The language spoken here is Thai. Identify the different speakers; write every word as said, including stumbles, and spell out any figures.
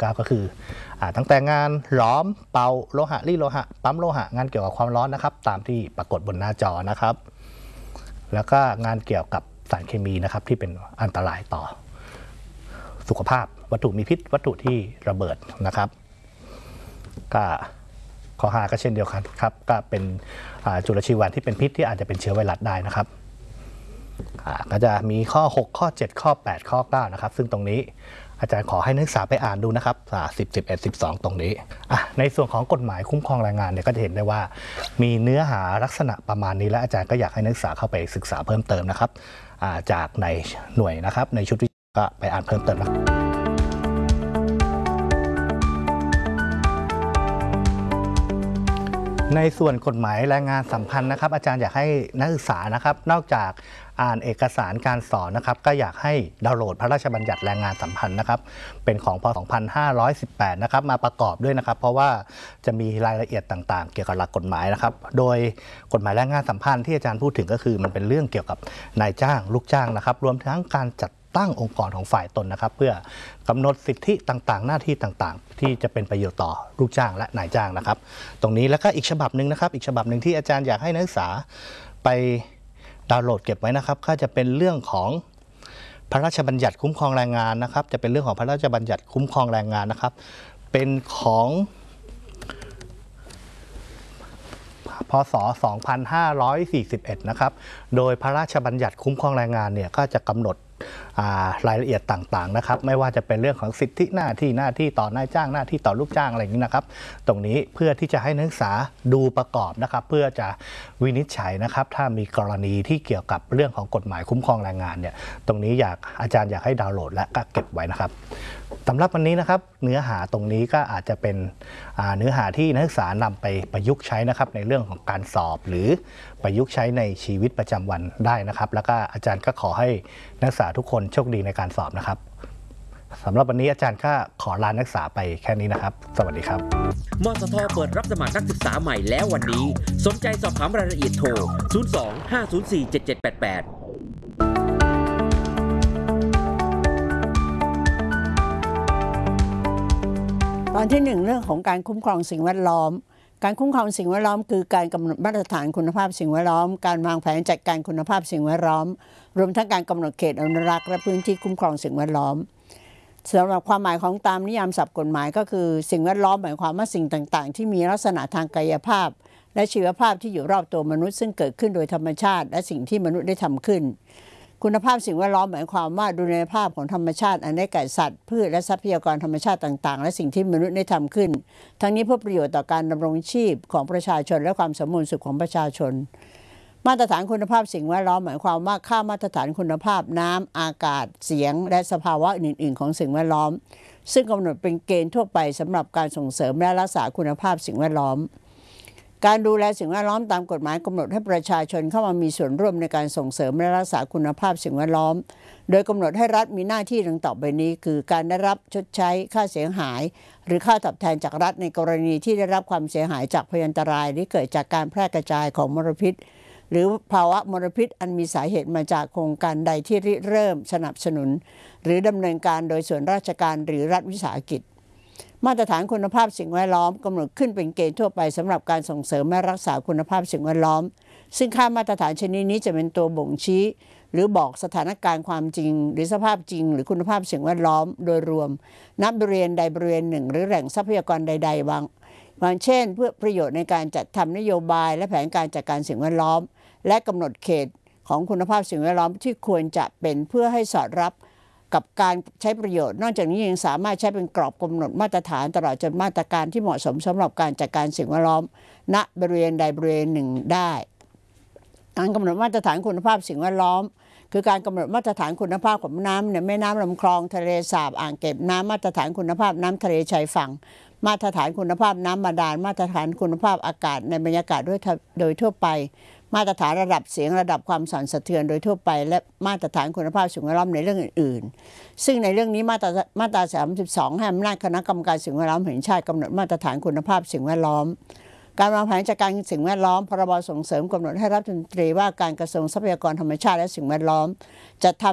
Speaker 1: เก้าก็คือตั้งแต่งานหลอมเป่าโลหะรีโลหะปั๊มโลหะงานเกี่ยวกับความร้อนนะครับตามที่ปรากฏบนหน้าจอนะครับแล้วก็งานเกี่ยวกับสารเคมีนะครับที่เป็นอันตรายต่อสุขภาพวัตถุมีพิษวัตถุที่ระเบิดนะครับก็ข้อห้าก็เช่นเดียวกันครับก็เป็นจุลชีวที่เป็นพิษที่อาจจะเป็นเชื้อไวรัสได้นะครับก็จะมีข้อหกข้อเจ็ดข้อแปดข้อเก้านะครับซึ่งตรงนี้อาจารย์ขอให้นักศึกษาไปอ่านดูนะครับสิบ สิบเอ็ด สิบสองตรงนี้ในส่วนของกฎหมายคุ้มครองแรงงานเนี่ยก็จะเห็นได้ว่ามีเนื้อหาลักษณะประมาณนี้และอาจารย์ก็อยากให้นักศึกษาเข้าไปศึกษาเพิ่มเติมนะครับจากในหน่วยนะครับในชุดวิชาก็ไปอ่านเพิ่มเติมนะในส่วนกฎหมายแรงงานสัมพันธ์นะครับอาจารย์อยากให้นักศึกษานะครับนอกจากอ่านเอกสารการสอนนะครับก็อยากให้ดาวน์โหลดพระราชบัญญัติแรงงานสัมพันธ์นะครับเป็นของพ.สองพันห้าร้อยสิบแปดนะครับมาประกอบด้วยนะครับเพราะว่าจะมีรายละเอียดต่างๆเกี่ยวกับหลักกฎหมายนะครับโดยกฎหมายแรงงานสัมพันธ์ที่อาจารย์พูดถึงก็คือมันเป็นเรื่องเกี่ยวกับนายจ้างลูกจ้างนะครับรวมทั้งการจัดตั้งองค์กรของฝ่ายตนนะครับเพื่อกำหนดสิทธิต่างๆหน้าที่ต่างๆที่จะเป็นประโยชน์ต่อลูกจ้างและนายจ้างนะครับตรงนี้แล้วก็อีกฉบับหนึ่งนะครับอีกฉบับหนึ่งที่อาจารย์อยากให้นักศึกษาไปดาวน์โหลดเก็บไว้นะครับก็จะเป็นเรื่องของพระราชบัญญัติคุ้มครองแรงงานนะครับจะเป็นเรื่องของพระราชบัญญัติคุ้มครองแรงงานนะครับเป็นของพ.ศ. สองพันห้าร้อยสี่สิบเอ็ดนะครับโดยพระราชบัญญัติคุ้มครองแรงงานเนี่ยก็จะกำหนดรายละเอียดต่างๆนะครับไม่ว่าจะเป็นเรื่องของสิทธิหน้าที่หน้าที่ต่อนายจ้างหน้าที่ต่อลูกจ้างอะไรอย่างนี้นะครับตรงนี้เพื่อที่จะให้นักศึกษาดูประกอบนะครับเพื่อจะวินิจฉัยนะครับถ้ามีกรณีที่เกี่ยวกับเรื่องของกฎหมายคุ้มครองแรงงานเนี่ยตรงนี้อยากอาจารย์อยากให้ดาวน์โหลดและก็เก็บไว้นะครับสำหรับวันนี้นะครับเนื้อหาตรงนี้ก็อาจจะเป็นเนื้อหาที่นักศึกษานำไปประยุกต์ใช้นะครับในเรื่องของการสอบหรือประยุกต์ใช้ในชีวิตประจำวันได้นะครับแล้วก็อาจารย์ก็ขอให้นักศึกษาทุกคนโชคดีในการสอบนะครับสำหรับวันนี้อาจารย์ก็ขอลานักศึกษาไปแค่นี้นะครับสวัสดีครับ
Speaker 2: มสทเปิดรับสมัครนักศึกษาใหม่แล้ววันนี้สนใจสอบถามรายละเอียดโทรศูนย์ สอง ห้า ศูนย์ สี่ เจ็ด เจ็ด แปด แปด
Speaker 3: ตอนที่หนึ่งเรื่องของการคุ้มครองสิ่งแวดล้อมการคุ้มครองสิ่งแวดล้อมคือการกำหนดมาตรฐานคุณภาพสิ่งแวดล้อมการวางแผนจัดการคุณภาพสิ่งแวดล้อมรวมทั้งการกำหนดเขตอนุรักษ์และพื้นที่คุ้มครองสิ่งแวดล้อมสำหรับความหมายของตามนิยามศัพท์กฎหมายก็คือสิ่งแวดล้อมหมายความว่าสิ่งต่างๆที่มีลักษณะทางกายภาพและชีวภาพที่อยู่รอบตัวมนุษย์ซึ่งเกิดขึ้นโดยธรรมชาติและสิ่งที่มนุษย์ได้ทำขึ้นคุณภาพสิ่งแวดล้อมหมายความว่าดุลยภาพของธรรมชาติอันได้แก่สัตว์พืชและทรัพยากรธรรมชาติต่างๆและสิ่งที่มนุษย์ได้ทำขึ้นทั้งนี้เพื่อประโยชน์ต่อการดำรงชีพของประชาชนและความสมบูรณ์สุขของประชาชนมาตรฐานคุณภาพสิ่งแวดล้อมหมายความว่าค่ามาตรฐานคุณภาพน้ำอากาศเสียงและสภาวะอื่นๆของสิ่งแวดล้อมซึ่งกำหนดเป็นเกณฑ์ทั่วไปสำหรับการส่งเสริมและรักษาคุณภาพสิ่งแวดล้อมการดูแลสิ่งแวดล้อมตามกฎหมายกำหนดให้ประชาชนเข้ามามีส่วนร่วมในการส่งเสริมและรักษาคุณภาพสิ่งแวดล้อมโดยกำหนดให้รัฐมีหน้าที่ดังต่อไปนี้คือการได้รับชดใช้ค่าเสียหายหรือค่าตอบแทนจากรัฐในกรณีที่ได้รับความเสียหายจากพยันตรายที่เกิดจากการแพร่กระจายของมลพิษหรือภาวะมลพิษอันมีสาเหตุมาจากโครงการใดที่ริเริ่มสนับสนุนหรือดำเนินการโดยส่วนราชการหรือรัฐวิสาหกิจมาตรฐานคุณภาพสิ่งแวดล้อมกำหนดขึ้นเป็นเกณฑ์ทั่วไปสำหรับการส่งเสริมและรักษาคุณภาพสิ่งแวดล้อมซึ่งค่ามาตรฐานชนิดนี้จะเป็นตัวบ่งชี้หรือบอกสถานการณ์ความจริงหรือสภาพจริงหรือคุณภาพสิ่งแวดล้อมโดยรวมณบริเวณใดบริเวณหนึ่งหรือแหล่งทรัพยากรใดๆบางบางเช่นเพื่อประโยชน์ในการจัดทำนโยบายและแผนการจัดการสิ่งแวดล้อมและกำหนดเขตของคุณภาพสิ่งแวดล้อมที่ควรจะเป็นเพื่อให้สอดรับกับการใช้ประโยชน์นอกจากนี้ยังสามารถใช้เป็นกรอบกำหนดมาตรฐานตลอดจนมาตรการที่เหมาะสมสำหรับการจัดการสิ่งแวดล้อมณบริเวณใดบริเวณหนึ่งได้การกำหนดมาตรฐานคุณภาพสิ่งแวดล้อมคือการกำหนดมาตรฐานคุณภาพของน้ำในแม่น้ำลำคลองทะเลสาบอ่างเก็บน้ำมาตรฐานคุณภาพน้ำทะเลชายฝั่งมาตรฐานคุณภาพน้ำบาดาลมาตรฐานคุณภาพอากาศในบรรยากาศด้วยโดยทั่วไปมาตรฐานระดับเสียงระดับความสั่นสะเทือนโดยทั่วไปและมาตรฐานคุณภาพสิ่งแวดล้อมในเรื่องอื่นๆซึ่งในเรื่องนี้มาตรามาตราสามสิบสองให้อำนาจคณะกรรมการสิ่งแวดล้อมแห่งชาติกำหนดมาตรฐานคุณภาพสิ่งแวดล้อมการวางแผนจัดการสิ่งแวดล้อมพรบส่งเสริมกำหนดให้รัฐมนตรีว่าการกระทรวงทรัพยากรธรรมชาติและสิ่งแวดล้อมจัดทำ